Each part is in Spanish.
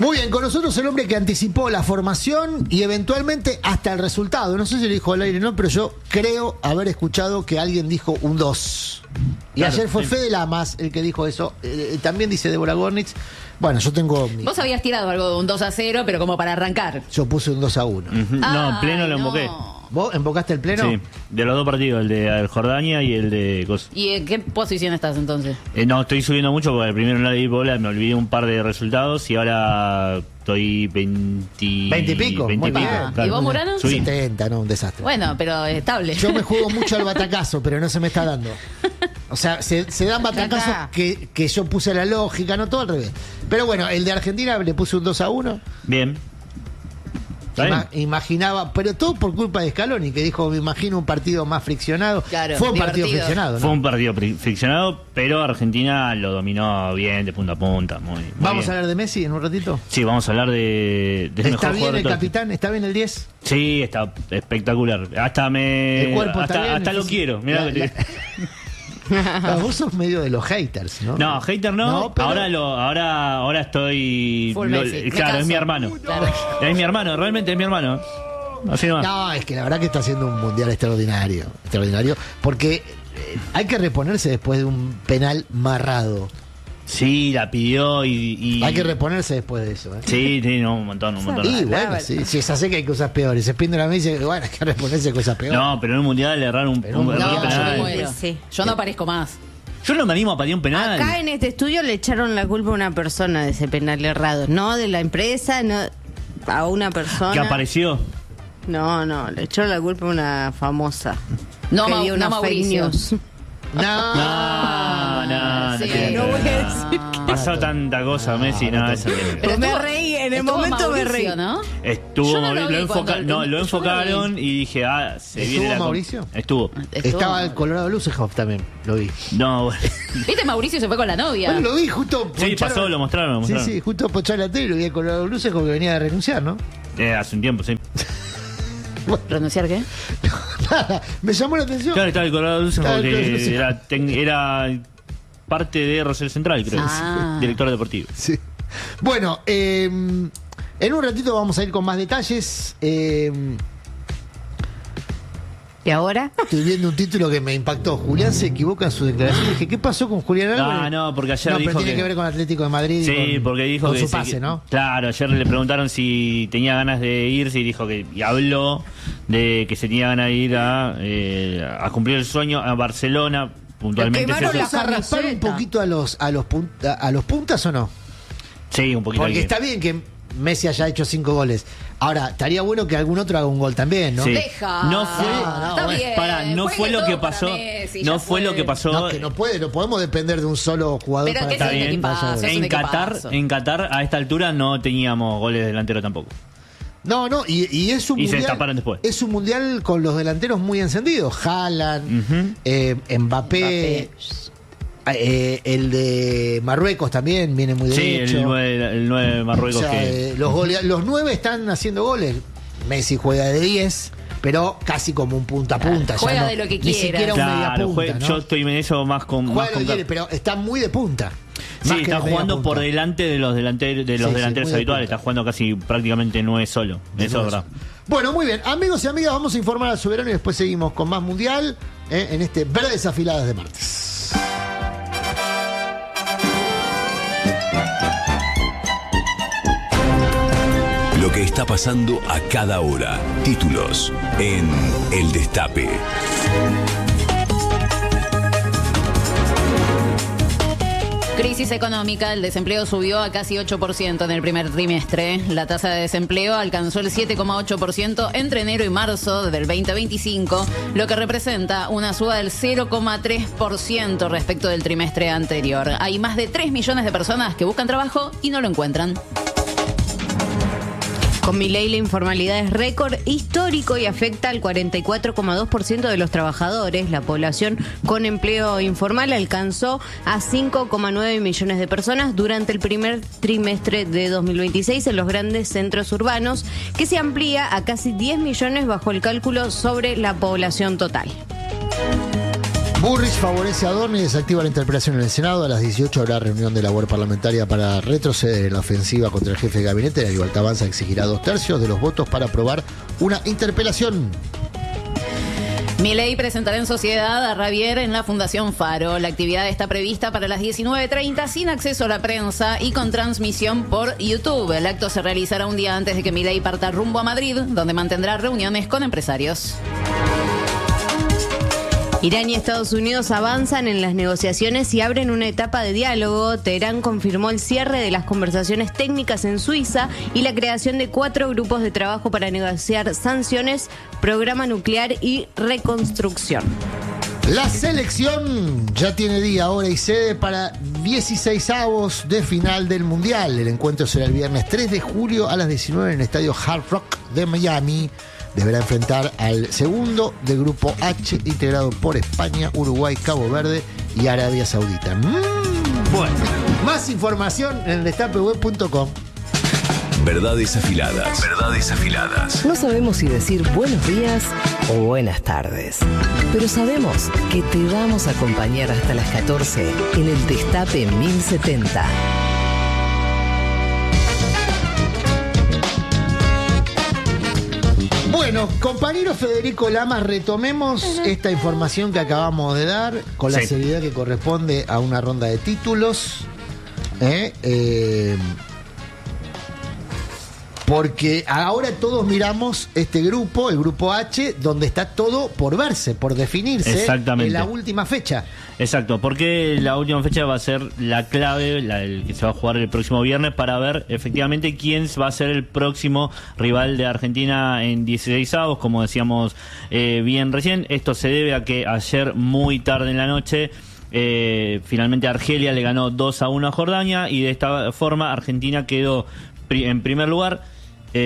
Muy bien, con nosotros el hombre que anticipó la formación y eventualmente hasta el resultado. No sé si lo dijo al aire o no, pero yo creo haber escuchado que alguien dijo un 2. Y Claro, ayer fue sí. Fede Lamas el que dijo eso. También dice Débora Gornitz. Bueno, yo tengo... Vos habías tirado algo de un 2-0, pero como para arrancar. Yo puse un 2-1. No, en pleno lo invoqué. ¿Vos invocaste el pleno? Sí, de los dos partidos, el de Jordania y el de Cos. ¿Y en qué posición estás entonces? No, estoy subiendo mucho porque el primero no le di bola, me olvidé un par de resultados y ahora estoy 20 y pico, 20 muy y pico, bien. ¿Y vos, Murano? Subí. 70, no, un desastre. Bueno, pero estable. Yo me juego mucho al batacazo, pero no se me está dando. O sea, se dan batacazos que yo puse la lógica, no todo al revés. Pero bueno, el de Argentina le puse un 2-1. Bien. ¿Está bien? Imaginaba, pero todo por culpa de Scaloni, que dijo, me imagino un partido más friccionado. Claro, fue un partido divertido. friccionado, ¿no? Fue un partido friccionado, pero Argentina lo dominó bien, de punta a punta. Muy Vamos bien. a hablar de Messi en un ratito. Sí, vamos a hablar de ¿Está mejor bien jugador de el todo. capitán? ¿Está bien el 10? Sí, está espectacular. Hasta me. El cuerpo está bien, hasta el lo físico. quiero. Mirá lo que te- Vos sos medio de los haters, ¿no? No, hater no. No, pero- Ahora estoy. Full Messi. Me Claro, es mi caso. hermano. Claro. Es mi hermano, realmente es mi hermano. Así nomás. No, es que la verdad que está haciendo un mundial extraordinario. Extraordinario. Porque hay que reponerse después de un penal marrado. Sí, la pidió y. Hay que reponerse después de eso, ¿eh? Sí, sí, no, un montón. Y bueno, sí, si es así que hay cosas peores. Espíndola me dice, bueno, hay que reponerse de cosas peores. No, pero en un mundial errar un, Pero un errar un No, yo me penal. muero. Sí. Yo no aparezco más. Yo no me animo a patear un penal. Acá en este estudio le echaron la culpa a una persona de ese penal errado. No de la empresa, no a una persona. Que apareció. No, le echaron la culpa a una famosa. No, que dio una no fake Mauricio. news. No. No, Sí. tiene que No voy a ver. decir Pasó tanta cosa, Messi, no, eso no tiene que ver. Pero me estuvo- reí, en el estuvo momento me reí. Mauricio, ¿no? Estuvo Yo no lo vi cuando- lo yo enfocaron no lo y dije, se ¿Estuvo viene la Mauricio? Estuvo. Estaba el Colorado Lusenhoff también, lo vi. No, bueno. ¿Viste? Mauricio se fue con la novia. Bueno, lo vi justo. Sí, poncharon- pasó, lo mostraron. Sí, justo ponchar la tele y lo vi al Colorado Lusenhoff que venía de renunciar, ¿no? Hace un tiempo, sí. ¿Renunciar qué? Nada, me llamó la atención. Claro, estaba el Colorado Dulce Estaba el Colorado porque Dulce. era parte de Rosel Central, creo. Ah. Director deportivo. Sí. Bueno, en un ratito vamos a ir con más detalles. ¿Y ahora? Estoy viendo un título que me impactó. Julián se equivoca en su declaración. Dije, ¿qué pasó con Julián Álvarez? No, porque ayer No, dijo pero tiene que- que ver con Atlético de Madrid. y Sí, con, porque dijo con que su se- pase, ¿no? Claro, ayer le preguntaron si tenía ganas de irse y dijo que y habló de que se tenía ganas de ir a cumplir el sueño a Barcelona puntualmente. Lo quemaron se- la ¿Vamos a raspar un camiseta. poquito a los puntas o no? Sí, un poquito. Porque ahí. está bien que Messi haya hecho 5 goles. Ahora, estaría bueno que algún otro haga un gol también, ¿no? Sí. Deja. No fue, Está bien. pará, no Juegue fue lo todo que para pasó. Messi, No ya fue lo que pasó. No, que no puede, no podemos depender de un solo jugador Pero para que que es un vaya equipazo, gol. es un En equipazo. Qatar a esta altura no teníamos goles delantero tampoco. No, y es un Y se mundial. destaparon después. Es un mundial con los delanteros muy encendidos. Haaland, Mbappé. El de Marruecos también viene muy Sí, derecho. el 9 de Marruecos O sea, que. los 9 están haciendo goles. Messi juega de 10, pero casi como un punta a punta. Juega ya no, de lo que ni quiera. siquiera un media Claro, punta, ¿no? yo estoy en eso más con. Juega Más lo con que quiere, pero está muy de punta. Sí, Más que está de media jugando por punta. delante de los delanteros, Sí, delanteros muy de habituales. punta. Está jugando casi prácticamente 9 solo. De Eso es nuevo. verdad. Bueno, muy bien. Amigos y amigas, vamos a informar al soberano y después seguimos con más mundial en este Verdes Afiladas de martes. Lo que está pasando a cada hora. Títulos en El Destape. Crisis económica, el desempleo subió a casi 8% en el primer trimestre. La tasa de desempleo alcanzó el 7,8% entre enero y marzo del 2025, lo que representa una suba del 0,3% respecto del trimestre anterior. Hay más de 3 millones de personas que buscan trabajo y no lo encuentran. Con Milei la informalidad es récord histórico y afecta al 44,2% de los trabajadores. La población con empleo informal alcanzó a 5,9 millones de personas durante el primer trimestre de 2026 en los grandes centros urbanos, que se amplía a casi 10 millones bajo el cálculo sobre la población total. Burrich favorece a Adorni y desactiva la interpelación en el Senado. A las 18 habrá reunión de labor parlamentaria para retroceder en la ofensiva contra el jefe de gabinete. La Libertad Avanza exigirá 2/3 de los votos para aprobar una interpelación. Milei presentará en sociedad a Javier en la Fundación Faro. La actividad está prevista para las 19:30 sin acceso a la prensa y con transmisión por YouTube. El acto se realizará un día antes de que Milei parta rumbo a Madrid, donde mantendrá reuniones con empresarios. Irán y Estados Unidos avanzan en las negociaciones y abren una etapa de diálogo. Teherán confirmó el cierre de las conversaciones técnicas en Suiza y la creación de 4 grupos de trabajo para negociar sanciones, programa nuclear y reconstrucción. La selección ya tiene día, hora y sede para 16avos de final del Mundial. El encuentro será el viernes 3 de julio a las 19 en el estadio Hard Rock de Miami. Deberá enfrentar al segundo del grupo H, integrado por España, Uruguay, Cabo Verde y Arabia Saudita. Bueno, más información en destapeweb.com. Verdades afiladas. Verdades afiladas. No sabemos si decir buenos días o buenas tardes, pero sabemos que te vamos a acompañar hasta las 14 en el Destape 1070. Bueno, compañero Federico Lama, retomemos esta información que acabamos de dar con la seriedad que corresponde a una ronda de títulos. Porque ahora todos miramos este grupo, el grupo H, donde está todo por verse, por definirse en la última fecha. Exacto, porque la última fecha va a ser la clave, el que se va a jugar el próximo viernes, para ver efectivamente quién va a ser el próximo rival de Argentina en 16avos, como decíamos bien recién. Esto se debe a que ayer muy tarde en la noche finalmente Argelia le ganó 2-1 a Jordania y de esta forma Argentina quedó en primer lugar.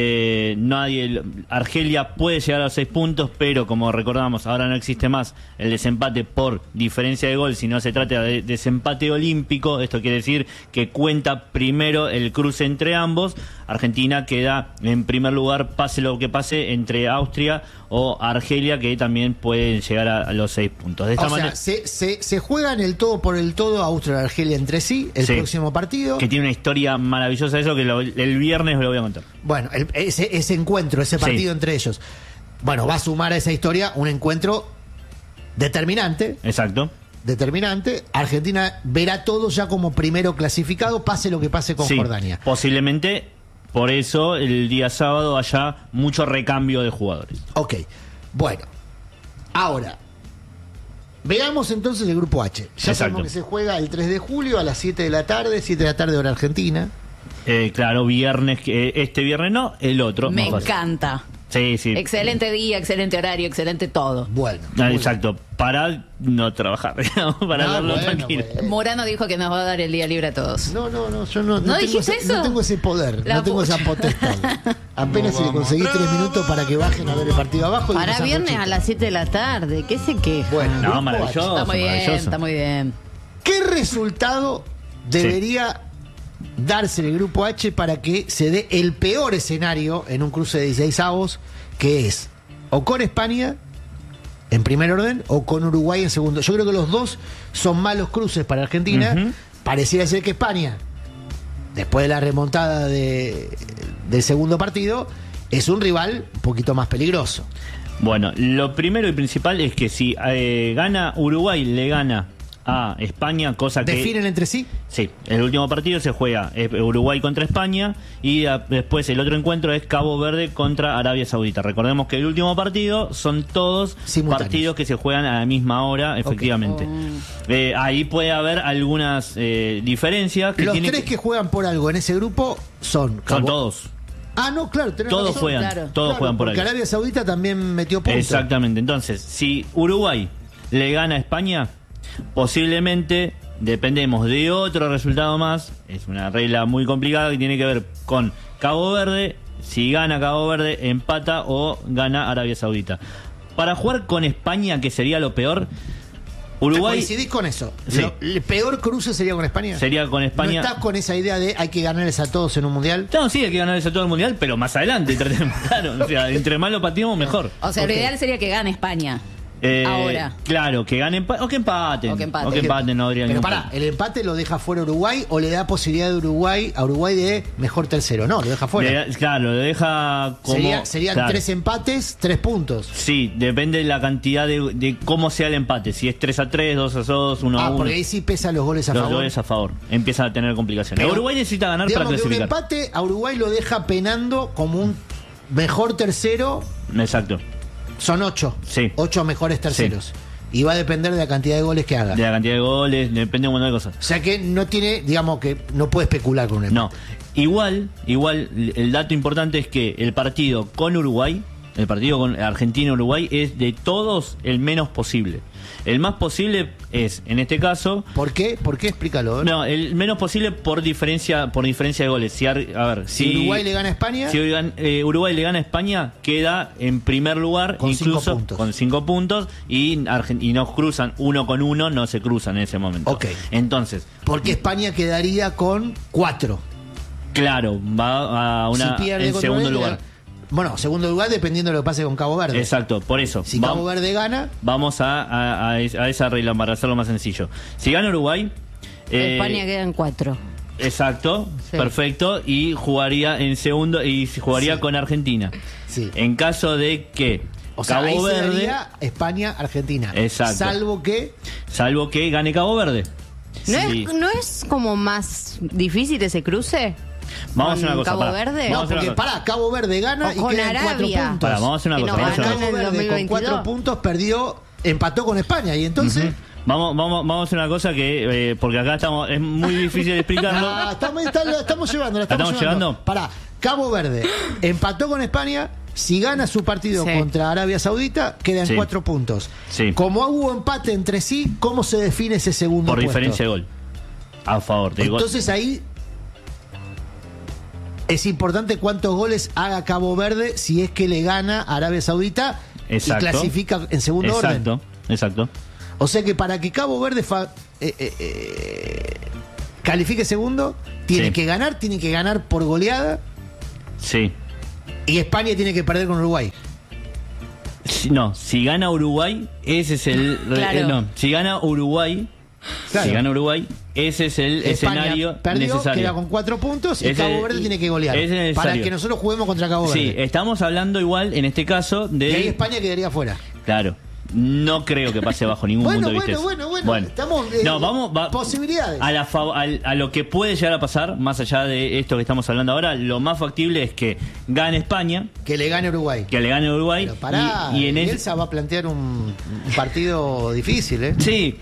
Argelia puede llegar a los 6 puntos, pero como recordamos, ahora no existe más el desempate por diferencia de gol, sino se trata de desempate olímpico. Esto quiere decir que cuenta primero el cruce entre ambos. Argentina queda en primer lugar, pase lo que pase, entre Austria o Argelia, que también pueden llegar a los 6 puntos. De esta manera, se juegan el todo por el todo Austria y Argelia entre sí, el próximo partido. Que tiene una historia maravillosa, eso que el viernes lo voy a contar. Bueno, ese encuentro, ese partido entre ellos, bueno, va a sumar a esa historia un encuentro determinante. Exacto. Determinante. Argentina verá todo ya como primero clasificado, pase lo que pase con Jordania. Posiblemente, por eso el día sábado haya mucho recambio de jugadores. Ok, bueno, ahora veamos entonces el grupo H. Ya sabemos que se juega el 3 de julio a las 7 de la tarde hora argentina. Claro, viernes, este viernes no, el otro. Me encanta. Sí. Excelente día, excelente horario, excelente todo. Bueno. Exacto, para no trabajar, para verlo tranquilo. Bueno. Morano dijo que nos va a dar el día libre a todos. No, yo no dijiste eso. No tengo ese poder, no tengo esa potestad. Apenas si le conseguí 3 minutos para que bajen a ver el partido abajo. Para viernes a las 7 de la tarde, ¿qué se queja? Bueno, no, maravilloso. Está muy bien. ¿Qué resultado debería darse en el grupo H para que se dé el peor escenario en un cruce de 16avos, que es o con España en primer orden o con Uruguay en segundo? Yo creo que los dos son malos cruces para Argentina. Pareciera ser que España, después de la remontada del segundo partido, es un rival un poquito más peligroso. Bueno, lo primero y principal es que si gana Uruguay, le gana a España, cosa que... ¿Definen entre sí? Sí, el último partido se juega Uruguay contra España y después el otro encuentro es Cabo Verde contra Arabia Saudita. Recordemos que el último partido son todos partidos que se juegan a la misma hora, efectivamente. Ahí puede haber algunas diferencias. Los tres que juegan por algo en ese grupo son todos. Ah, no, claro, todos juegan por algo. Porque Arabia Saudita también metió puntos. Exactamente, entonces, si Uruguay le gana a España, posiblemente dependemos de otro resultado más. Es una regla muy complicada que tiene que ver con Cabo Verde. Si gana Cabo Verde, empata o gana Arabia Saudita. Para jugar con España, que sería lo peor, Uruguay... ¿Coincidís con eso? Sí. ¿El peor cruce sería con España? Sería con España. ¿No estás con esa idea de hay que ganarles a todos en un mundial? No, sí, hay que ganarles a todo el mundial, pero más adelante. Claro, o sea, entre más lo pateamos, mejor. O sea, lo ideal sería que gane España. Ahora. Claro, que ganen o que empaten. O que empaten. No habría Pero ningún pará, problema. ¿el empate lo deja fuera Uruguay o le da posibilidad de a Uruguay de mejor tercero? No, lo deja fuera. Claro, lo deja como... Serían claro. 3 empates, 3 puntos. Sí, depende de la cantidad de cómo sea el empate. Si es 3-3, 2-2, 1-1. Porque ahí sí pesan los goles a Los favor. goles a favor. Empieza a tener complicaciones. Pero, Uruguay necesita ganar para digamos que un clasificar. empate a Uruguay lo deja penando como un mejor tercero. Exacto. Son 8. Sí. 8 mejores terceros. Y va a depender de la cantidad de goles que haga. De la cantidad de goles, depende de un montón de cosas. O sea que no tiene, digamos que no puede especular con un empate. No. Igual, el dato importante es que el partido con Uruguay, el partido con Argentina-Uruguay, es de todos el menos posible. El más posible es, en este caso... ¿Por qué? ¿Por qué? Explícalo. No, el menos posible por diferencia de goles. Si Uruguay le gana a España... Si Uruguay le gana a España, queda en primer lugar, Con incluso 5 puntos. con 5 puntos, y nos cruzan 1 con 1, no se cruzan en ese momento. Ok. Entonces, Porque España quedaría con 4. claro, va a Si pierde en contra segundo Uruguay, lugar. Bueno, segundo lugar dependiendo de lo que pase con Cabo Verde. Exacto, por eso. Si Cabo Verde gana... Vamos a esa regla para hacerlo más sencillo. Si gana Uruguay... España queda en 4. Exacto, Sí. perfecto, y jugaría en segundo y jugaría Sí. con Argentina. Sí. En caso de que O sea, ahí Cabo se Verde, daría España-Argentina. Exacto. Salvo que gane Cabo Verde. ¿No, Sí. ¿No es como más difícil ese cruce? Vamos a hacer una ¿Con cosa. Cabo pará. Verde? Vamos No, a hacer porque una cosa. Cabo Verde gana O y con quedan 4 Arabia. puntos. Pará, vamos a hacer una Que cosa. no Vamos a hacer una ganan cosa. en Cabo Verde con 2022. 4 puntos empató con España y entonces... Vamos a hacer una cosa que porque acá es muy difícil de explicarlo. Ah, estamos llevando, la estamos estamos llevando? Pará, Cabo Verde empató con España. Si gana su partido Sí. contra Arabia Saudita, quedan Sí. 4 puntos. Sí. Como hubo empate entre sí, ¿cómo se define ese segundo Por puesto? diferencia de gol. A favor de gol. Entonces ahí es importante cuántos goles haga Cabo Verde si es que le gana a Arabia Saudita Exacto. y clasifica en segundo orden. Exacto. O sea que para que Cabo Verde califique segundo, tiene Sí. que ganar por goleada Sí. y España tiene que perder con Uruguay. Si gana Uruguay, ese es el... Claro. si gana Uruguay... Claro. Si gana Uruguay, ese es el España escenario perdió, necesario. queda con 4 puntos y Ese- Cabo Verde tiene que golear. ese es Para necesario. que nosotros juguemos contra Cabo Sí, Verde. estamos hablando igual, en este caso, Y ahí de... España quedaría fuera. Claro. No creo que pase bajo ningún punto de vista. eso. Bueno. Estamos, No, vamos posibilidades. a lo que puede llegar a pasar, más allá de esto que estamos hablando ahora, lo más factible es que gane España, Que le gane Uruguay. que le gane Uruguay. Pero pará, y en Bielsa va a plantear un partido difícil, ¿eh? Sí.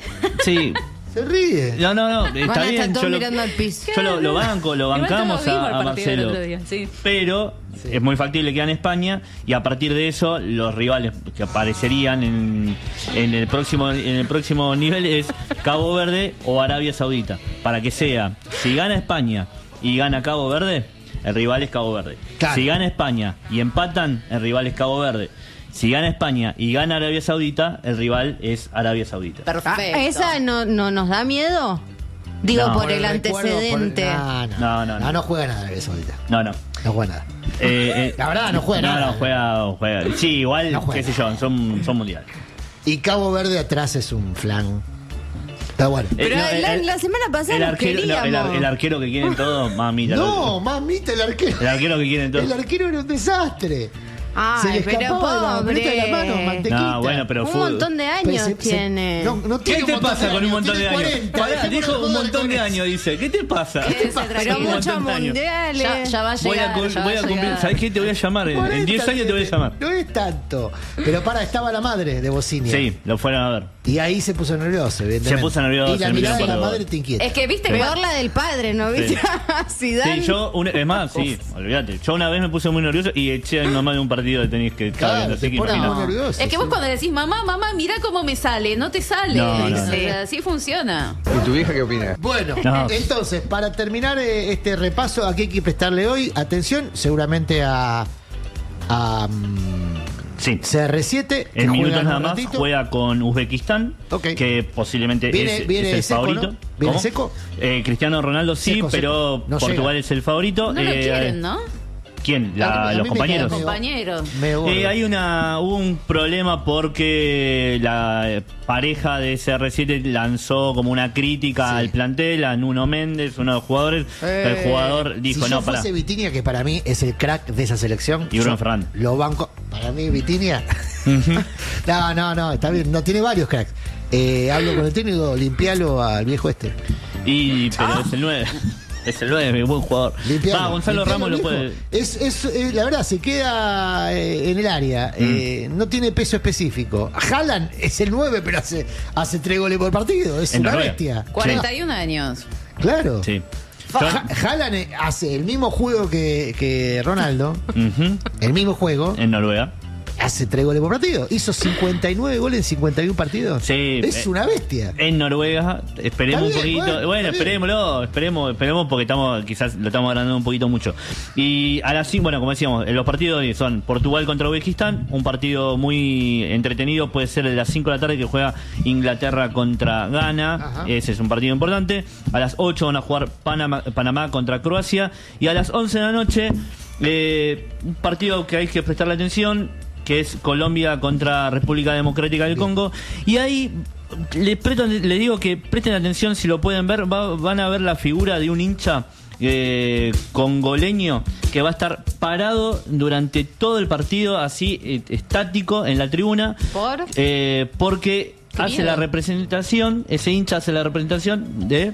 Se ríe. No, está Van a bien. estar todos Yo mirando al piso. lo banco, lo Igual bancamos estuvo vivo el a partido del Marcelo. otro día, sí. Pero es muy factible que gane España y a partir de eso los rivales que aparecerían en el próximo nivel es Cabo Verde o Arabia Saudita. Para que sea, si gana España y gana Cabo Verde, el rival es Cabo Verde. Claro. Si gana España y empatan, el rival es Cabo Verde. Si gana España y gana Arabia Saudita, el rival es Arabia Saudita. Perfecto. ¿Esa no nos da miedo? Digo, No. por el antecedente. No juega nada Arabia Saudita. No. No juega nada. La verdad, no juega nada. No, juega. Sí, igual, No juega. qué sé yo, son mundiales. Y Cabo Verde atrás es un flan. Está bueno. Pero la semana pasada el nos arquero, queríamos. el arquero que quieren todos, mamita. No, mamita, el arquero. El arquero que quieren todos. El arquero era un desastre. Ay, Se le pero escapaba de la pelota de la mano, pobre. mantequita. No, bueno, pero Un fútbol. montón de años tiene. No ¿Qué tiene te un montón pasa de con un montón de tiene años? 40, Pará, dejémonos dijo un joder montón con de eso. años, dice. ¿Qué te pasa? Pero Un muchos montón de años. mundiales. Ya va a Voy llegar. ya va a cumplir. llegar. ¿Sabes qué? Te voy a llamar. En 10 años te voy a llamar. No es tanto. Pero estaba la madre de Bocinia. Sí, lo fueron a ver. Y ahí se puso nervioso, evidentemente. Se puso nervioso, Y la se mirada de miró la por- madre te inquieta. Es que, viste, Peor la del padre, ¿no viste? Zidane. Sí, es más, sí, olvídate. Yo una vez me puse muy nervioso y eché a mi mamá de un partido de tenis que estaba Claro, viendo. Así te que pone imagínate. muy nervioso. Es que vos sí. cuando decís, mamá, mira cómo me sale, no te sale. No, no. O sea, así funciona. ¿Y tu vieja qué opina? Bueno, No. entonces, para terminar este repaso, ¿a qué hay que prestarle hoy? Atención, seguramente a Sí. CR7. que En minutos juegan nada un más ratito. juega con Uzbekistán, Ok. que posiblemente Viene es el seco, favorito. ¿no? ¿Viene ¿Cómo? seco? Cristiano Ronaldo sí, Seco, pero seco. No Portugal llega. es el favorito. No lo quieren, ¿no? ¿Quién? A mí Los me compañeros. queda Compañeros. medio gordo. Hubo un problema porque la pareja de CR7 lanzó como una crítica al plantel, a Nuno Méndez, uno de los jugadores. El jugador dijo, si no, yo fuese para. Vitinha, que para mí es el crack de esa selección, Y Bruno yo Fernández. lo banco. Para mí Vitinha no, está bien, no tiene varios cracks. Hablo con el técnico, limpialo al viejo este. Pero es el 9. Es el 9, buen jugador. Limpialo, Gonzalo limpialo, Ramos lo viejo. puede. La verdad, se queda en el área. No tiene peso específico. Haaland es el 9, pero hace 3 goles por partido. Es En una Noruega. bestia. 41 años. Claro. Sí. Haaland hace el mismo juego que Ronaldo. Ujú. El mismo juego. En Noruega. Hace 3 goles por partido. Hizo 59 goles en 51 partidos. Sí. Es una bestia. En Noruega, esperemos Está un bien, poquito. bueno, está Esperemos porque quizás lo estamos agrandando un poquito mucho. Y a las 5, bueno, como decíamos, los partidos de hoy son Portugal contra Uzbekistán, un partido muy entretenido, puede ser de las 5 de la tarde que juega Inglaterra contra Ghana. Ajá. Ese es un partido importante. A las 8 van a jugar Panamá contra Croacia. Y a las 11 de la noche, un partido que hay que prestarle atención, que es Colombia contra República Democrática del Congo. Y ahí le digo que presten atención, si lo pueden ver, van a ver la figura de un hincha congoleño que va a estar parado durante todo el partido, así estático en la tribuna. ¿Por? Porque hace miedo. la representación, ese hincha hace la representación de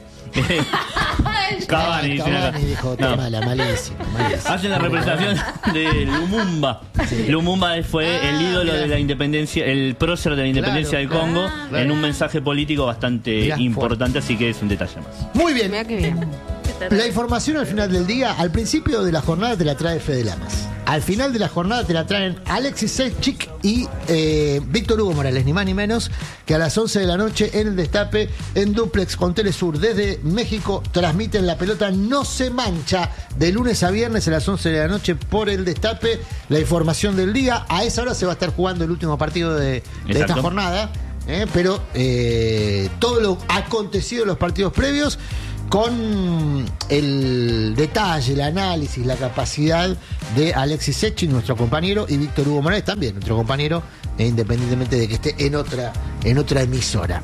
Cavani, dice acá. Cavani dijo, No. mala, malísimo. Hacen la representación de Lumumba. Lumumba fue el ídolo de la independencia, el prócer de la independencia del Congo, en un mensaje político bastante Mirá, importante, así que es un detalle más. Muy bien. Mira qué bien. La información al final del día, al principio de la jornada te la trae Fede Lamas. Al final de la jornada te la traen Alexis Sechik y Víctor Hugo Morales, ni más ni menos, que a las 11 de la noche en el Destape, en Duplex con Telesur desde México, transmiten La Pelota No Se Mancha de lunes a viernes a las 11 de la noche por el Destape. La información del día, a esa hora se va a estar jugando el último partido de esta Exacto. jornada, pero todo lo acontecido en los partidos previos, con el detalle, el análisis, la capacidad de Alexis Sechik, nuestro compañero, y Víctor Hugo Morales también, nuestro compañero, independientemente de que esté en otra emisora.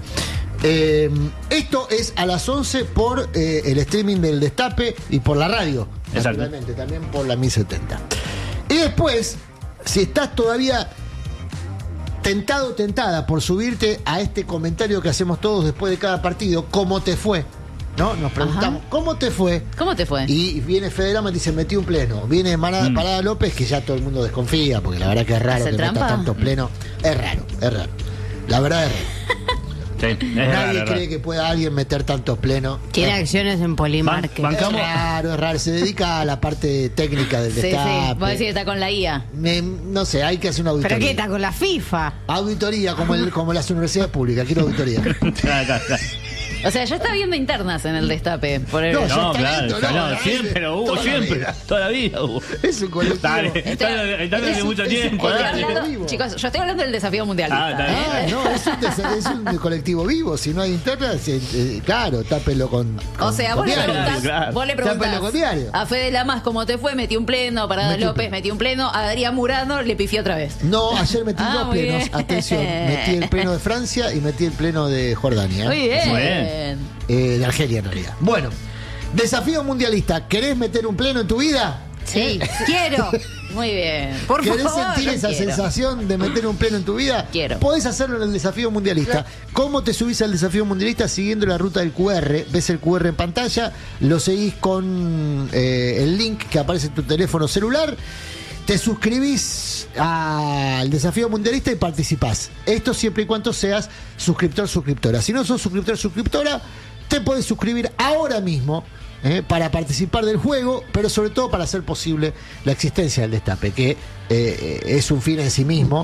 Esto es a las 11 por el streaming del Destape y por la radio, Exacto. naturalmente, también por la 1070. Y después, si estás todavía tentado o tentada por subirte a este comentario que hacemos todos después de cada partido, ¿cómo te fue? ¿No? Nos preguntamos, ¿cómo te fue? ¿Cómo te fue? Y viene Federama y dice, metí un pleno. Viene Parada López, que ya todo el mundo desconfía, porque la verdad que es raro ¿Hace que trampa? meta tanto pleno. Es raro. La verdad es raro. Sí, es Nadie raro, cree que pueda alguien meter tantos plenos. Tiene acciones en Polimarket. Bancamos. Es raro. Se dedica a la parte técnica del Sí, sí. Destape. Vos decís que está con la IA. No sé, hay que hacer una auditoría. ¿Pero qué está con la FIFA? Auditoría, como las universidades públicas. Quiero auditoría. Acá. O sea, ya está viendo internas en el Destape. Por el... No, ya No, está claro, viendo, claro, no, siempre lo hubo, toda la siempre, vida. toda la vida hubo. Es un colectivo. Dale, está desde mucho tiempo, Estoy dale. hablando- Hablando- chicos, yo estoy hablando del desafío mundialista. está bien. ¿eh? No, es un colectivo vivo. Si no hay internas, claro, tápenlo con. O sea, vos le diario. preguntás, Claro. vos le Tápenlo con preguntás diario. a Fede Lamas cómo te fue, metió un pleno, Parada Metí un López pleno. metió un pleno, a Adrián Murano le pifió otra vez. No, ayer metí Ah, dos muy plenos. bien. Atención, metí el pleno de Francia y metí el pleno de Jordania. Muy bien. Muy bien. De Argelia, en realidad. Bueno, desafío mundialista. ¿Querés meter un pleno en tu vida? Sí, quiero. Muy bien. Por ¿Querés favor. sentir yo esa quiero. sensación de meter un pleno en tu vida? Quiero. Podés hacerlo en el desafío mundialista. ¿Cómo te subís al desafío mundialista? Siguiendo la ruta del QR. Ves el QR en pantalla, lo seguís con el link que aparece en tu teléfono celular. Te suscribís al desafío mundialista y participás. Esto siempre y cuando seas suscriptora. Si no sos suscriptora, te podés suscribir ahora mismo para participar del juego, pero sobre todo para hacer posible la existencia del Destape, que es un fin en sí mismo.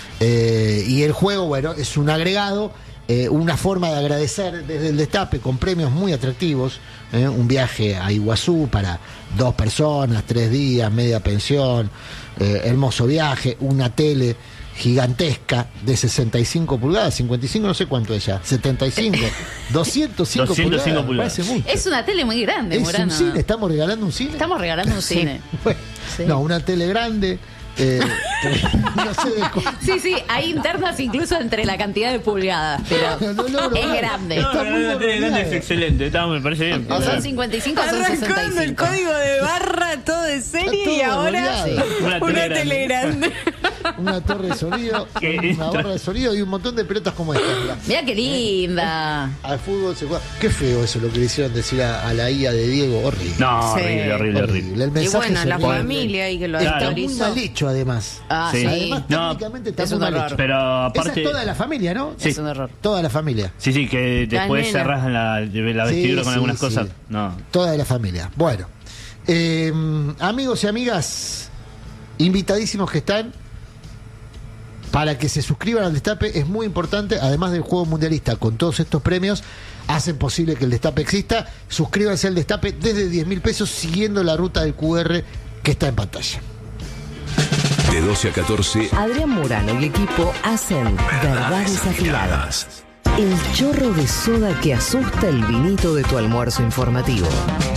Y el juego, bueno, es un agregado, una forma de agradecer desde el Destape con premios muy atractivos. Un viaje a Iguazú para 2 personas, 3 días, media pensión, hermoso viaje, una tele gigantesca de 65 pulgadas, 55 no sé cuánto es ya, 75, 205 pulgadas, pulgadas. parece mucho. Es una tele muy grande, Es Murano. un cine, estamos regalando un cine. Estamos regalando un cine. Bueno, Sí. no, una tele grande, no sé de Sí, hay internas incluso entre la cantidad de pulgadas, pero No logro es ver. grande. Está muy la tele grande bordeada. es excelente, me parece bien. O son 55 o son Arrancando el 65. código de barra, todo de serie, Está y todo ahora boleado. una tele grande. Una torre de sonido, Qué una barra de sonido y un montón de pelotas como esta. Mirá. Mira qué linda. Al fútbol se juega. Qué feo eso lo que le hicieron decir a la IA de Diego. Horrible. No, Sí. horrible. El Y mensaje bueno, es la horrible. familia y que lo Claro. Está muy autorizó. mal hecho, además. Ah, Sí. sí. Además, No, técnicamente está es muy un mal horror. hecho. Pero Esa aparte. es toda la familia, ¿no? Sí. Es un horror. Toda la familia. Sí, que después nena. cerrás la vestidura con Sí, algunas sí. cosas. No. Toda de la familia. Bueno, amigos y amigas, invitadísimos que están para que se suscriban al Destape. Es muy importante, además del juego mundialista, con todos estos premios, hacen posible que el Destape exista. Suscríbanse al Destape desde 10.000 pesos siguiendo la ruta del QR que está en pantalla. De 12 a 14, Adrián Murano y equipo hacen Verdades Afiladas. El chorro de soda que asusta el vinito de tu almuerzo informativo.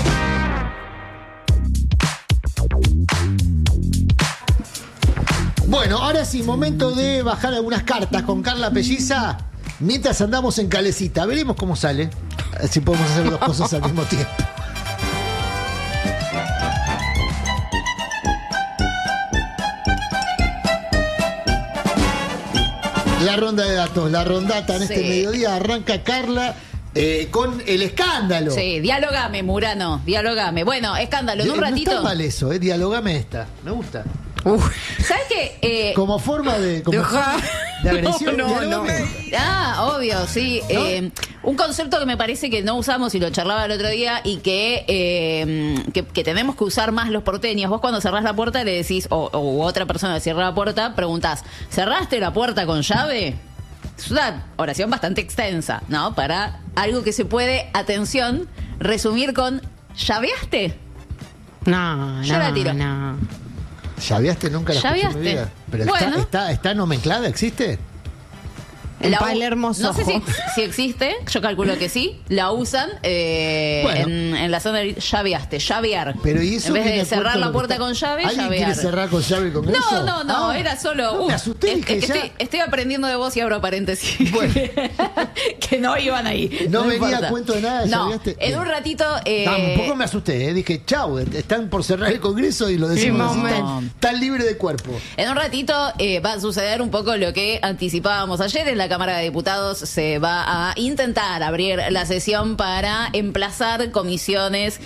Bueno, ahora sí, momento de bajar algunas cartas con Carla Pelliza. Mientras andamos en calecita, veremos cómo sale. Si podemos hacer dos cosas al mismo tiempo. La ronda de datos, la rondata en este Sí. mediodía arranca Carla con el escándalo. Sí, dialogame, Murano, dialogame. Bueno, escándalo, en un No ratito. está mal eso, dialogame esta. Me gusta. ¿Sabes qué? Como forma de, como Deja- de agresión. No, dialogame no. esta. Obvio, sí. Un concepto que me parece que no usamos y lo charlaba el otro día y que tenemos que usar más los porteños. Vos cuando cerrás la puerta le decís, o otra persona cierra la puerta, preguntás, ¿cerraste la puerta con llave? Es una oración bastante extensa, ¿no? Para algo que se puede, atención, resumir con ¿llaveaste? No, Yo la no, tiro. no. ¿Llaveaste? Nunca la escuché en mi ¿Llaveaste? vida. Pero Bueno. está nomenclada, ¿existe? En La u- Palermo, No sé Soho. si existe, yo calculo que sí. La usan Bueno. en la zona de llavear. Pero ¿y eso en vez viene de a cerrar cuento la lo que puerta está- con llave, ¿Alguien llavear. quiere cerrar con llave el Congreso? No, Ah, era solo. no, me asusté, dije ya. estoy aprendiendo de vos y abro paréntesis. Bueno. que no iban ahí. No venía importa. a cuento de nada, No, llaveaste. en un ratito. Tampoco me asusté, dije, chau, están por cerrar el Congreso y lo decimos Sí, así, mamá. tan libre de cuerpo. En un ratito va a suceder un poco lo que anticipábamos ayer. En la Cámara de Diputados se va a intentar abrir la sesión para emplazar comisiones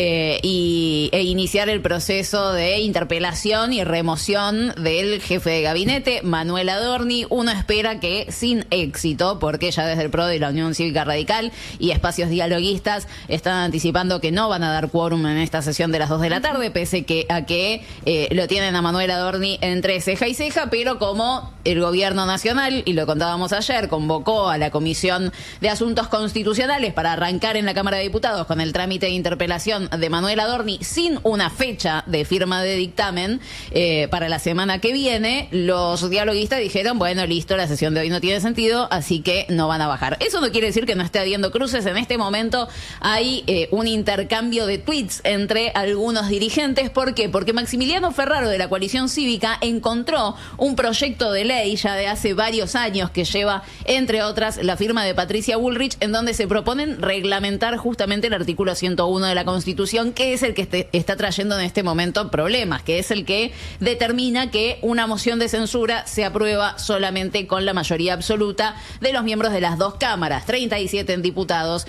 e iniciar el proceso de interpelación y remoción del jefe de gabinete, Manuel Adorni. Uno espera que sin éxito, porque ya desde el PRO de la Unión Cívica Radical y espacios dialoguistas están anticipando que no van a dar quórum en esta sesión de las 2 de la tarde, pese a que lo tienen a Manuel Adorni entre ceja y ceja, pero como el gobierno nacional, y lo contábamos ayer, convocó a la Comisión de Asuntos Constitucionales para arrancar en la Cámara de Diputados con el trámite de interpelación de Manuel Adorni sin una fecha de firma de dictamen para la semana que viene, los dialoguistas dijeron, bueno, listo, la sesión de hoy no tiene sentido, así que no van a bajar. Eso no quiere decir que no esté habiendo cruces. En este momento hay un intercambio de tweets entre algunos dirigentes. ¿Por qué? Porque Maximiliano Ferraro de la Coalición Cívica encontró un proyecto de ley ya de hace varios años que lleva, entre otras, la firma de Patricia Bullrich, en donde se proponen reglamentar justamente el artículo 101 de la Constitución, que es el que está trayendo en este momento problemas, que es el que determina que una moción de censura se aprueba solamente con la mayoría absoluta de los miembros de las dos cámaras, 37 en diputados,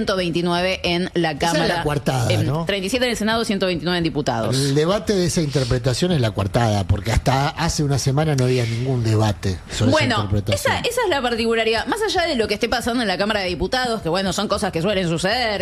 129 en la Esa Cámara. es la coartada, ¿no? 37 en el Senado, 129 en diputados. El debate de esa interpretación es la coartada, porque hasta hace una semana no había ningún debate sobre Bueno, esa interpretación. esa es la particularidad. Más allá de lo que esté pasando en la Cámara de Diputados, que bueno, son cosas que suelen suceder,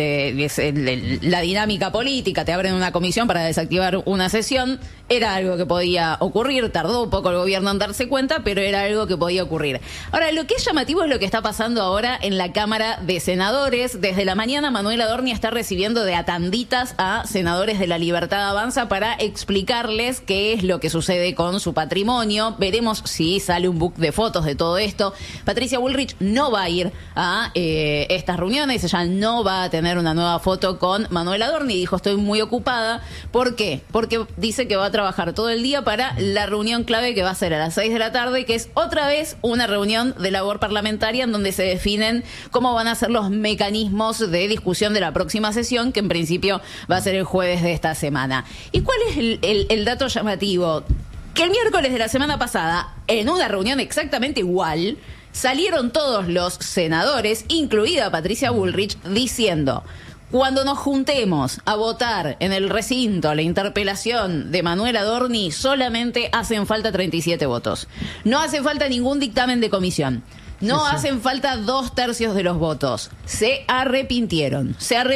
la dinámica política, te abren una comisión para desactivar una sesión, era algo que podía ocurrir, tardó un poco el gobierno en darse cuenta, pero era algo que podía ocurrir. Ahora, lo que es llamativo es lo que está pasando ahora en la Cámara de Senadores. Desde la mañana, Manuel Adorni está recibiendo de a tanditas a senadores de La Libertad Avanza para explicarles qué es lo que sucede con su patrimonio. Veremos veremos si sale un book de fotos de todo esto. Patricia Bullrich no va a ir a estas reuniones, ella no va a tener una nueva foto con Manuel Adorni, dijo estoy muy ocupada. ¿Por qué? Porque dice que va a trabajar todo el día para la reunión clave que va a ser a las 6 de la tarde, que es otra vez una reunión de labor parlamentaria en donde se definen cómo van a ser los mecanismos de discusión de la próxima sesión, que en principio va a ser el jueves de esta semana. ¿Y cuál es el dato llamativo? Que el miércoles de la semana pasada, en una reunión exactamente igual, salieron todos los senadores, incluida Patricia Bullrich, diciendo: cuando nos juntemos a votar en el recinto la interpelación de Manuel Adorni, solamente hacen falta 37 votos. No hace falta ningún dictamen de comisión. No hacen falta 2/3 de los votos. Se arrepintieron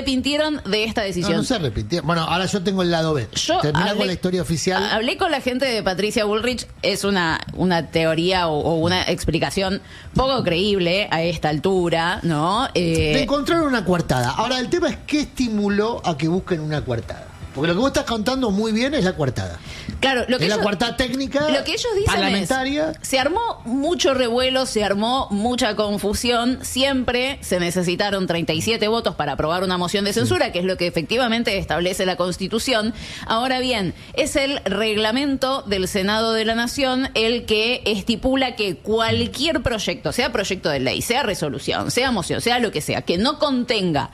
de esta decisión. No se arrepintieron. Bueno, ahora yo tengo el lado B. Termina con la historia oficial. Hablé con la gente de Patricia Bullrich. Es una teoría o una explicación poco creíble a esta altura, ¿no? Le encontraron una coartada. Ahora, el tema es qué estimuló a que busquen una coartada. Porque lo que vos estás contando muy bien es la coartada. Claro, lo que es la coartada técnica, lo que ellos dicen parlamentaria. Se armó mucho revuelo, se armó mucha confusión. Siempre se necesitaron 37 votos para aprobar una moción de censura, que es lo que efectivamente establece la Constitución. Ahora bien, es el reglamento del Senado de la Nación el que estipula que cualquier proyecto, sea proyecto de ley, sea resolución, sea moción, sea lo que sea, que no contenga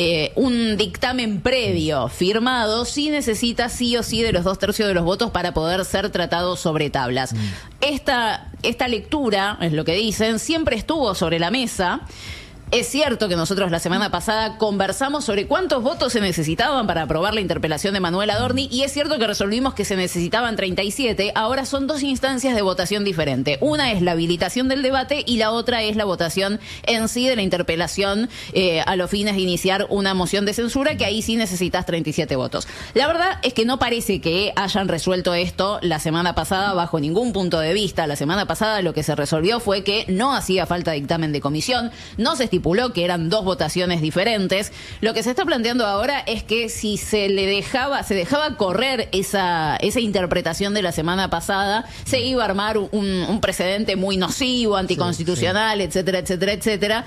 un dictamen previo firmado, sí necesita sí o sí de los 2/3 de los votos para poder ser tratado sobre tablas. Esta lectura, es lo que dicen, siempre estuvo sobre la mesa. Es cierto que nosotros la semana pasada conversamos sobre cuántos votos se necesitaban para aprobar la interpelación de Manuel Adorni, y es cierto que resolvimos que se necesitaban 37. Ahora son dos instancias de votación diferente. Una es la habilitación del debate y la otra es la votación en sí de la interpelación a los fines de iniciar una moción de censura, que ahí sí necesitas 37 votos. La verdad es que no parece que hayan resuelto esto la semana pasada bajo ningún punto de vista. La semana pasada lo que se resolvió fue que no hacía falta dictamen de comisión, no se estipuló que eran dos votaciones diferentes. Lo que se está planteando ahora es que si se dejaba correr esa interpretación de la semana pasada, se iba a armar un precedente muy nocivo, anticonstitucional, etcétera, etcétera, etcétera.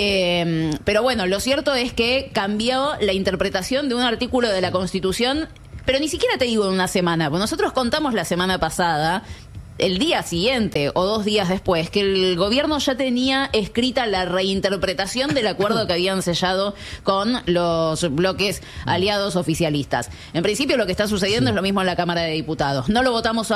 Pero bueno, lo cierto es que cambió la interpretación de un artículo de la Constitución, pero ni siquiera te digo en una semana, porque nosotros contamos la semana pasada, el día siguiente o 2 días después, que el gobierno ya tenía escrita la reinterpretación del acuerdo que habían sellado con los bloques aliados oficialistas. En principio lo que está sucediendo es lo mismo en la Cámara de Diputados. No lo votamos